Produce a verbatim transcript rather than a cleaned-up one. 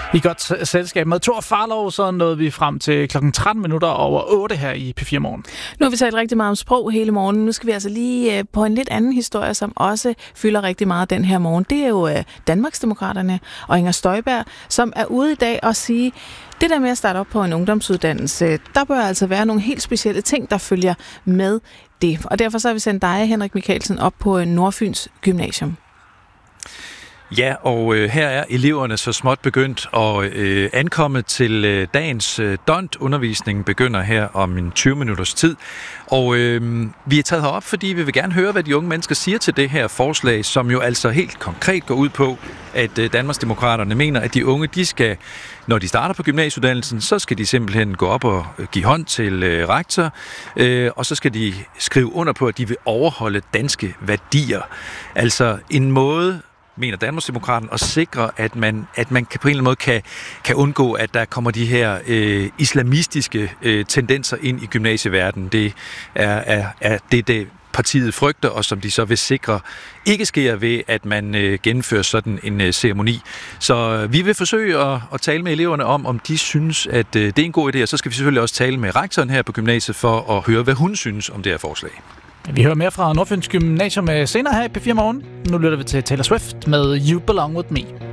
I godt selskab med Thor Farlov, så nåede vi frem til klokken tretten minutter over otte her i P fire Morgen. Nu har vi talt rigtig meget om sprog hele morgenen. Nu skal vi altså lige på en lidt anden historie, som også fylder rigtig meget den her morgen. Det er jo Danmarksdemokraterne og Inger Støjberg, som er ude i dag og sige, det der med at starte op på en ungdomsuddannelse, der bør altså være nogle helt specielle ting, der følger med det. Og derfor så har vi sendt dig, Henrik Michaelsen, op på Nordfyns Gymnasium. Ja, og øh, her er eleverne så småt begyndt at øh, ankomme til øh, dagens øh, D O N T-undervisning begynder her om en tyve minutters tid. Og øh, vi er taget herop, fordi vi vil gerne høre, hvad de unge mennesker siger til det her forslag, som jo altså helt konkret går ud på, at øh, Danmarksdemokraterne mener, at de unge, de skal, når de starter på gymnasieuddannelsen, så skal de simpelthen gå op og give hånd til øh, rektor, øh, og så skal de skrive under på, at de vil overholde danske værdier. Altså en måde, mener Danmarksdemokraterne, at sikre, at man, at man kan, på en eller anden måde kan, kan undgå, at der kommer de her øh, islamistiske øh, tendenser ind i gymnasieverdenen. Det er, er, er det, det partiet frygter, og som de så vil sikre ikke sker ved, at man øh, gennemfører sådan en øh, ceremoni. Så øh, vi vil forsøge at, at tale med eleverne om, om de synes, at øh, det er en god idé, og så skal vi selvfølgelig også tale med rektoren her på gymnasiet for at høre, hvad hun synes om det her forslag. Vi hører mere fra Nordfyns Gymnasium senere her i P fire Morgen. Nu lytter vi til Taylor Swift med You Belong With Me.